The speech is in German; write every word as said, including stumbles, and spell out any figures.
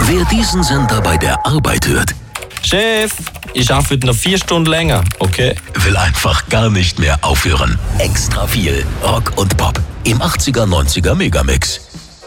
Wer diesen Sender bei der Arbeit hört, Chef, ich arbeite heute noch vier Stunden länger, okay? will einfach gar nicht mehr aufhören. Extra viel Rock und Pop im achtziger, neunziger Megamix.